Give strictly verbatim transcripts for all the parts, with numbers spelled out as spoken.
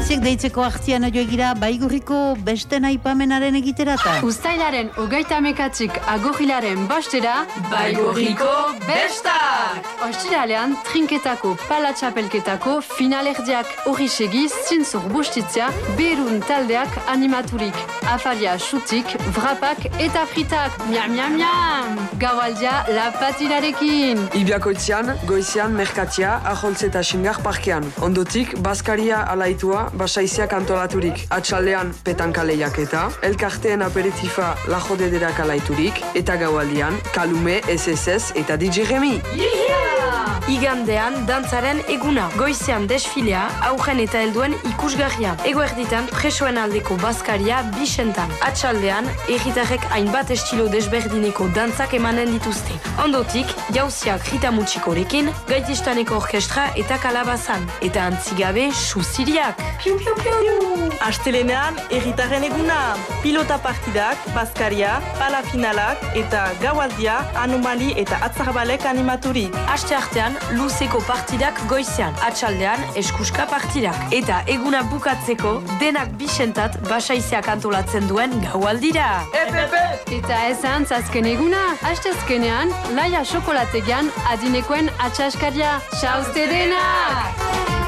Ziek deitzeko hartian joegira baigurriko beste naipamenaren egiterata. Uztailaren hogeita mekatzik agorrilaren bastera, baigurriko bestak! Ostiralean, trinketako palatxapelketako finalerdiak hori segiz zintzor bustitzia berun taldeak animaturik. Afalia xutik, vrapak eta fritak. Miam, miam, miam! Gaualdia la patinarekin! Ibiakoitzian, goizian, merkatia, aholtze eta xingar parkean. Ondotik, Baskaria alaitua, basaiziak antolaturik. Atxaldean, petanka lehiaketa, elkarteen aperitifa la jodederak alaiturik, eta gaualdian, kalume, S S S eta D J Remi. Igandean, dantzaren eguna. Goizean desfilea, aurren eta helduen ikusgarria. Eguerditan, presoen aldeko Baskaria bisentan. Atxaldean, erritarrek hainbat estilo desberdineko dantzak emanen dituzte. Ondotik, jauziak ritamutxikorekin, gaitistaneko orkestra eta kalabazan. Eta antzigabe, susiriak. Piu, piu, piu! Astelenean, erritarren eguna. Pilota partidak, Baskaria, pala finalak eta gaualdia, anomali eta atzarbalek animaturik. Aste artean, luzeko partidak goizean, atxaldean eskuska partidak. Eta eguna bukatzeko, denak bisentat basaiziak antolatzen duen gaualdira. Eta ezan zazken eguna, hastezkenean, laia xokolategian adinekoen atxaskaria. Xauzte denak!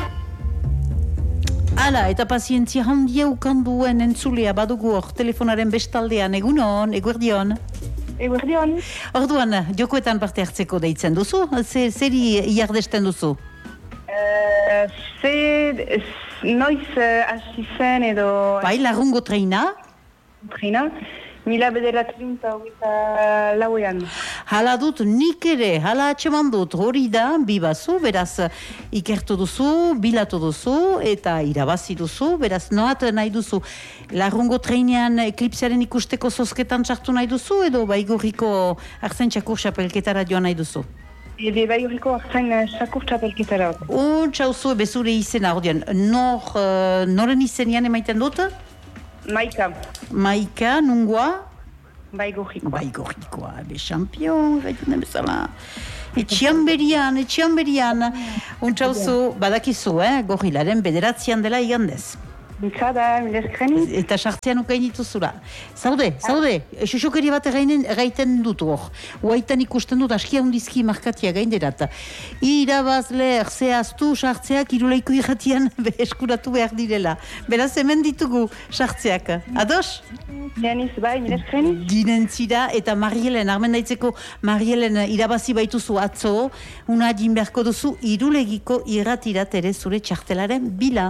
Hala, eta pazientzia handia ukanduen entzulea badugu hor telefonaren bestaldean. Egunon, eguerdion. Eguerdion. Orduan, jokoetan parte hartzeko deitzen duzu? Ze, zeri iardesten duzu? Uh, ze, noiz hasi uh, zen edo... Bai, larrungo treina? Treina. Mila bederatzen eta hogeita lauean. Hala dut, nik ere, hala atxeman dut, hori da, bibazu, beraz, ikertu duzu, bilatu duzu, eta irabazi duzu, beraz, noat nahi duzu. Larrungo treinean eklipsearen ikusteko zozketan txartu nahi duzu, edo baigurriko arzen txakur xapelketara joan nahi duzu? Ebe baigurriko arzen txakur xapelketara. Un txauzu bezure izena, ordean, nor, uh, noren izenian emaiten dut? Maika. Maika, nungoa? Baigurrikoa. Baigurrikoa, be champion, gaiten den bezala. Etxian berian, etxian berian. Untsauzu, badakizu, eh? Gorrilaren bederatzean dela igandez. Mitzada, mileskreni. Eta sartzean ukain dituzula. Zaude, zaude, xosokeri bat gaiten dut hor. Uaitan ikusten dut askia hundizki markatia gainderat. Irabazle, zehaztu, sartzeak iruleiko irratian eskuratu behar direla. Beraz hemen ditugu sartzeak. Ados? Janiz, bai, mileskreni. Dinentzira eta Marielen, armen daitzeko Marielen irabazi baituzu atzo, una adin beharko duzu irulegiko irratirat ere zure txartelaren bila.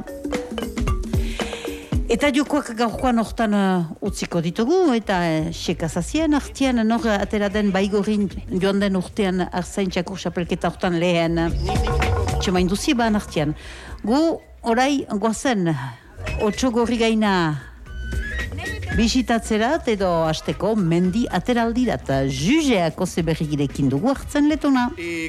Eta jokoak gaurkoan hortan uh, utziko ditugu, eta uh, sekazazien artian, nor atera den baigorrin joan den urtean arzain txakur xapelketa hortan lehen. Txemain duzi ban artian. Gu, orai, goazen, otso gorri gaina bisitatzerat edo hasteko mendi ateraldirat. Juzeako zeberrigirekin dugu hartzen letona.